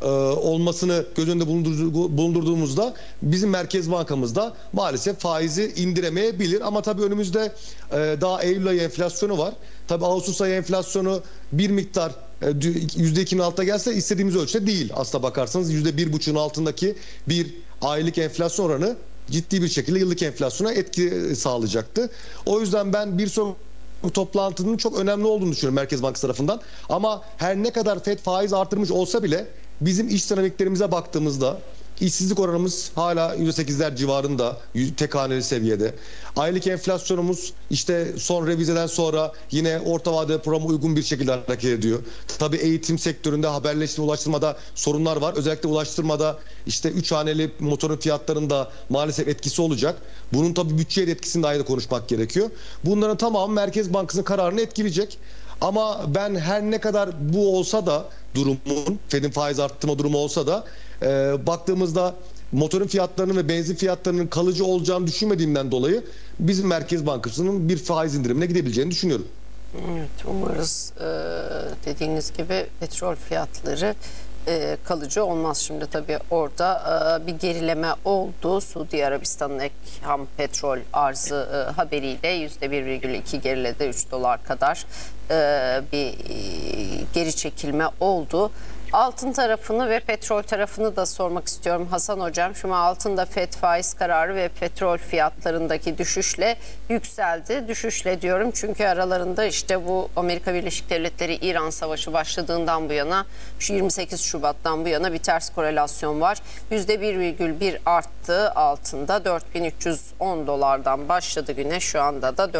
olmasını göz önünde bulundurduğumuzda bizim Merkez Bankamız da maalesef faizi indiremeyebilir. Ama tabii önümüzde daha Eylül ayı enflasyonu var. Tabii Ağustos ayı enflasyonu bir miktar %2'nin altına gelse istediğimiz ölçüde değil. Aslına bakarsanız %1,5'un altındaki bir aylık enflasyon oranı ciddi bir şekilde yıllık enflasyona etki sağlayacaktı. O yüzden ben bir sonraki toplantının çok önemli olduğunu düşünüyorum Merkez Bankası tarafından. Ama her ne kadar FED faiz artırmış olsa bile bizim iş dinamiklerimize baktığımızda işsizlik oranımız hala %8'ler civarında, tek haneli seviyede. Aylık enflasyonumuz işte son revizeden sonra yine orta vadeli programa uygun bir şekilde hareket ediyor. Tabii eğitim sektöründe, haberleşme, ulaştırmada sorunlar var. Özellikle ulaştırmada işte 3 haneli motorun fiyatlarında maalesef etkisi olacak. Bunun tabii bütçeye de etkisini de ayrı konuşmak gerekiyor. Bunların tamamı Merkez Bankası'nın kararını etkileyecek. Ama ben her ne kadar bu olsa da durumun, FED'in faiz arttırma durumu olsa da baktığımızda motorun fiyatlarının ve benzin fiyatlarının kalıcı olacağını düşünmediğimden dolayı bizim Merkez Bankası'nın bir faiz indirimine gidebileceğini düşünüyorum. Evet, umarız dediğiniz gibi petrol fiyatları kalıcı olmaz. Şimdi tabii orada bir gerileme oldu. Suudi Arabistan'ın ham petrol arzı haberiyle %1,2 geriledi, 3 dolar kadar bir geri çekilme oldu. Altın tarafını ve petrol tarafını da sormak istiyorum Hasan Hocam. Şimdi altında FED faiz kararı ve petrol fiyatlarındaki düşüşle yükseldi. Düşüşle diyorum çünkü aralarında işte bu Amerika Birleşik Devletleri İran Savaşı başladığından bu yana, şu 28 Şubat'tan bu yana bir ters korelasyon var. %1,1 arttı altında, 4310 dolardan başladı güne, şu anda da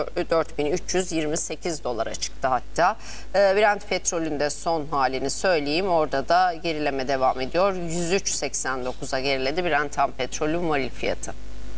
4328 dolara çıktı hatta. Brent petrolün de son halini söyleyeyim. Orada da gerileme devam ediyor. 103.89'a geriledi Brent ham petrolün varil fiyatı.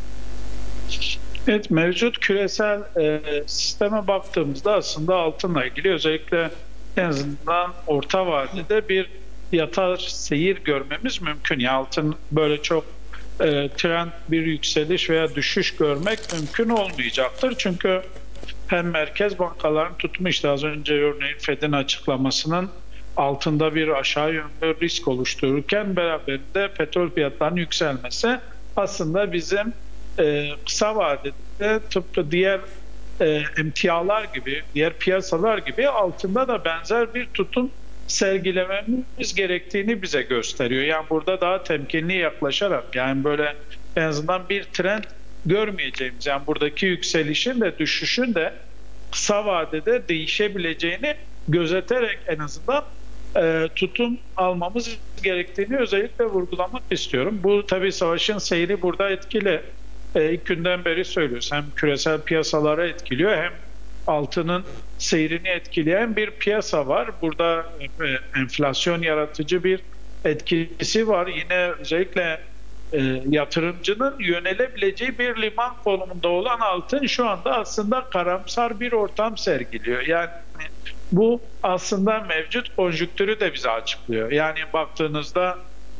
Evet, mevcut küresel sisteme baktığımızda aslında altınla ilgili özellikle en azından orta vadede bir yatay seyir görmemiz mümkün. Yani altın böyle çok trend bir yükseliş veya düşüş görmek mümkün olmayacaktır. Çünkü hem merkez bankalarını tutmuştu, az önce örneğin FED'in açıklamasının altında bir aşağı yönlü risk oluştururken beraberinde petrol fiyatlarının yükselmesi aslında bizim kısa vadede tıpkı diğer emtialar gibi, diğer piyasalar gibi altında da benzer bir tutum sergilememiz gerektiğini bize gösteriyor. Yani burada daha temkinli yaklaşarak, yani böyle en azından bir trend görmeyeceğimiz, yani buradaki yükselişin de düşüşün de kısa vadede değişebileceğini gözeterek en azından tutum almamız gerektiğini özellikle vurgulamak istiyorum. Bu tabii savaşın seyri burada etkili. İlk günden beri söylüyoruz. Hem küresel piyasalara etkiliyor, hem altının seyrini etkileyen bir piyasa var. Burada enflasyon yaratıcı bir etkisi var. Yine özellikle yatırımcının yönelebileceği bir liman konumunda olan altın şu anda aslında karamsar bir ortam sergiliyor. Yani bu aslında mevcut konjüktürü de bize açıklıyor. Yani baktığınızda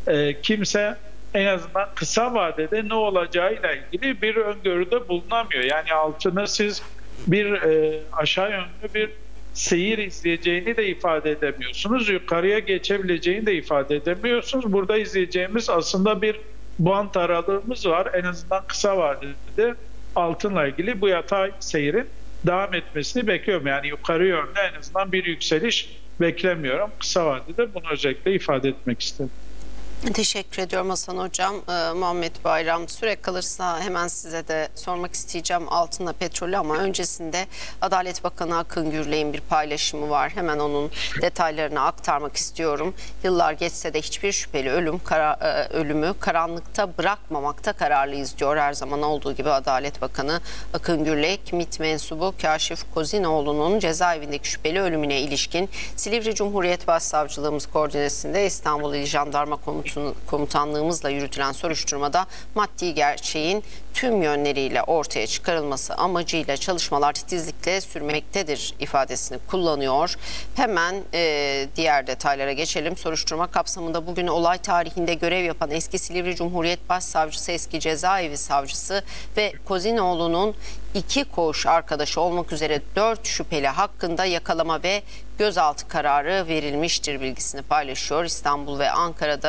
kimse en azından kısa vadede ne olacağıyla ilgili bir öngörüde bulunamıyor. Yani altını siz bir aşağı yönlü bir seyir izleyeceğini de ifade edemiyorsunuz. Yukarıya geçebileceğini de ifade edemiyorsunuz. Burada izleyeceğimiz aslında bir bant aralığımız var. En azından kısa vadede altınla ilgili bu yatay seyrin devam etmesini bekliyorum. Yani yukarı yönde en azından bir yükseliş beklemiyorum. Kısa vadede bunu özellikle ifade etmek istedim. Teşekkür ediyorum Hasan Hocam. Muhammed Bayram, süre kalırsa hemen size de sormak isteyeceğim altınla petrolü, ama öncesinde Adalet Bakanı Akın Gürley'in bir paylaşımı var. Hemen onun detaylarını aktarmak istiyorum. Yıllar geçse de hiçbir şüpheli ölümü karanlıkta bırakmamakta kararlıyız diyor. Her zaman olduğu gibi Adalet Bakanı Akın Gürley, MİT mensubu Kaşif Kozinoğlu'nun cezaevindeki şüpheli ölümüne ilişkin Silivri Cumhuriyet Başsavcılığımız koordinesinde İstanbul İl Jandarma Komutanlığımızla yürütülen soruşturmada maddi gerçeğin tüm yönleriyle ortaya çıkarılması amacıyla çalışmalar titizlikle sürmektedir ifadesini kullanıyor. Hemen diğer detaylara geçelim. Soruşturma kapsamında bugün olay tarihinde görev yapan eski Silivri Cumhuriyet Başsavcısı, eski cezaevi savcısı ve Kozinoğlu'nun 2 koğuş arkadaşı olmak üzere 4 şüpheli hakkında yakalama ve gözaltı kararı verilmiştir bilgisini paylaşıyor. İstanbul ve Ankara'da